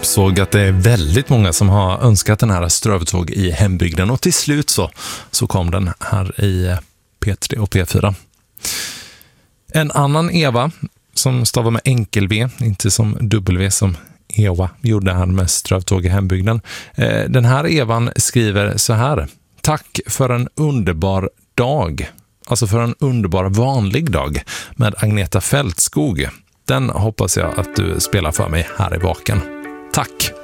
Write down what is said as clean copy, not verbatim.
såg att det är väldigt många som har önskat den här Strövtåg i hembygden, och till slut så kom den här i P3 och P4. En annan Eva som stavar med enkel V, inte som W som Eva gjorde här med Strövtåg i hembygden. Den här Evan skriver så här: tack för en underbar dag. Alltså för en underbar vanlig dag med Agneta Fältskog. Den hoppas jag att du spelar för mig här i baken. Tack!